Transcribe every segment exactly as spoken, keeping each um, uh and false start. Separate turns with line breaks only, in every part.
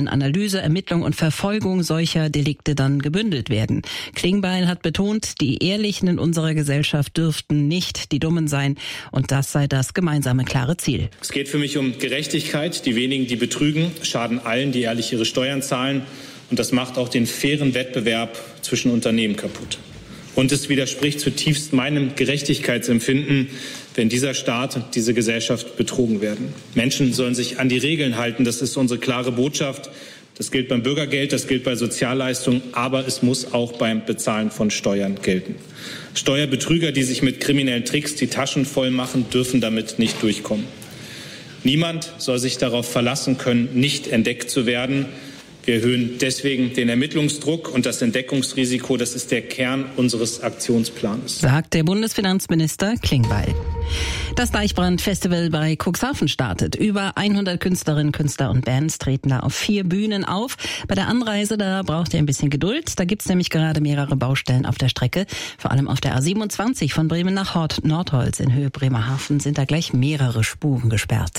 sollen Analyse, Ermittlung und Verfolgung solcher Delikte dann gebündelt werden. Klingbeil hat betont, die Ehrlichen in unserer Gesellschaft dürften nicht die Dummen sein und das sei das gemeinsame klare Ziel.
Es geht für mich um Gerechtigkeit. Die wenigen, die betrügen, schaden allen, die ehrlich ihre Steuern zahlen. Und das macht auch den fairen Wettbewerb zwischen Unternehmen kaputt. Und es widerspricht zutiefst meinem Gerechtigkeitsempfinden, wenn dieser Staat und diese Gesellschaft betrogen werden. Menschen sollen sich an die Regeln halten. Das ist unsere klare Botschaft. Das gilt beim Bürgergeld, das gilt bei Sozialleistungen, aber es muss auch beim Bezahlen von Steuern gelten. Steuerbetrüger, die sich mit kriminellen Tricks die Taschen voll machen, dürfen damit nicht durchkommen. Niemand soll sich darauf verlassen können, nicht entdeckt zu werden. Wir erhöhen deswegen den Ermittlungsdruck und das Entdeckungsrisiko. Das ist der Kern unseres Aktionsplans,
sagt der Bundesfinanzminister Klingbeil. Das Deichbrand-Festival bei Cuxhaven startet. Über hundert Künstlerinnen, Künstler und Bands treten da auf vier Bühnen auf. Bei der Anreise, da braucht ihr ein bisschen Geduld. Da gibt's nämlich gerade mehrere Baustellen auf der Strecke. Vor allem auf der A siebenundzwanzig von Bremen nach Hort- Nordholz in Höhe Bremerhaven sind da gleich mehrere Spuren gesperrt.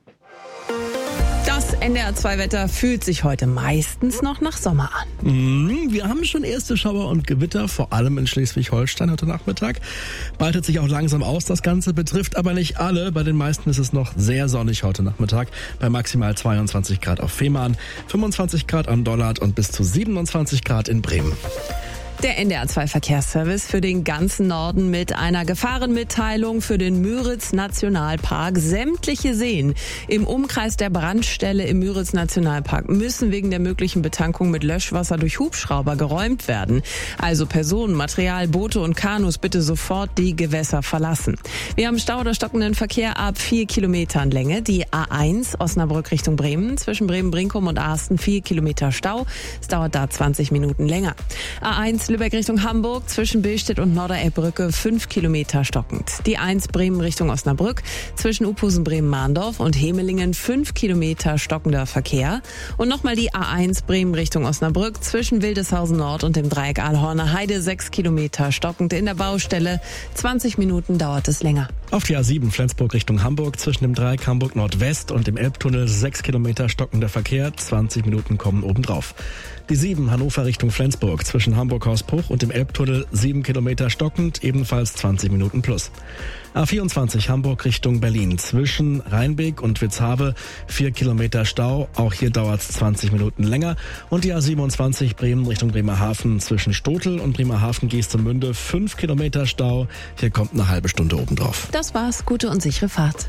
Das N D R zwei Wetter fühlt sich heute meistens noch nach Sommer an.
Mm, wir haben schon erste Schauer und Gewitter, vor allem in Schleswig-Holstein heute Nachmittag. Breitet sich auch langsam aus, das Ganze betrifft aber nicht alle. Bei den meisten ist es noch sehr sonnig heute Nachmittag, bei maximal zweiundzwanzig Grad auf Fehmarn, fünfundzwanzig Grad am Dollard und bis zu siebenundzwanzig Grad in Bremen.
Der N D R zwei Verkehrsservice für den ganzen Norden mit einer Gefahrenmitteilung für den Müritz-Nationalpark. Sämtliche Seen im Umkreis der Brandstelle im Müritz-Nationalpark müssen wegen der möglichen Betankung mit Löschwasser durch Hubschrauber geräumt werden. Also Personen, Material, Boote und Kanus bitte sofort die Gewässer verlassen. Wir haben Stau oder stockenden Verkehr ab vier Kilometern Länge. Die A eins Osnabrück Richtung Bremen zwischen Bremen-Brinkum und Asten vier Kilometer Stau. Es dauert da zwanzig Minuten länger. A eins Lübeck Richtung Hamburg zwischen Billstedt und Norderelbbrücke fünf Kilometer stockend. Die eins Bremen Richtung Osnabrück zwischen Uphusen Bremen-Mahndorf und Hemelingen fünf Kilometer stockender Verkehr. Und nochmal die A eins Bremen Richtung Osnabrück zwischen Wildeshausen Nord und dem Dreieck Aalhorner Heide sechs Kilometer stockend in der Baustelle. zwanzig Minuten dauert es länger.
Auf die A sieben Flensburg Richtung Hamburg zwischen dem Dreieck Hamburg Nordwest und dem Elbtunnel sechs Kilometer stockender Verkehr. zwanzig Minuten kommen obendrauf. Die sieben Hannover Richtung Flensburg zwischen Hamburg-Hausbruch und dem Elbtunnel sieben Kilometer stockend, ebenfalls zwanzig Minuten plus. A vierundzwanzig Hamburg Richtung Berlin zwischen Rheinbeek und Witzhabe vier Kilometer Stau, auch hier dauert es zwanzig Minuten länger. Und die A siebenundzwanzig Bremen Richtung Bremerhaven zwischen Stotel und Bremerhaven-Geestemünde fünf Kilometer Stau, hier kommt eine halbe Stunde obendrauf.
Das war's, gute und sichere Fahrt.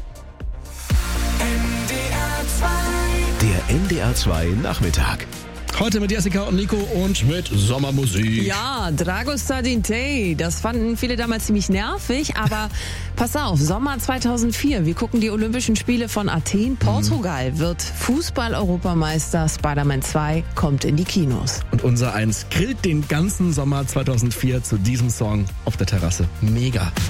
Der N D R zwei Nachmittag.
Heute mit Jessica und Nico und mit Sommermusik.
Ja, Dragosta Dintei, das fanden viele damals ziemlich nervig, aber pass auf, Sommer zweitausendvier, wir gucken die Olympischen Spiele von Athen. Portugal mhm. wird Fußball-Europameister, Spider-Man zwei kommt in die Kinos.
Und unser Eins grillt den ganzen Sommer zweitausendvier zu diesem Song auf der Terrasse. Mega.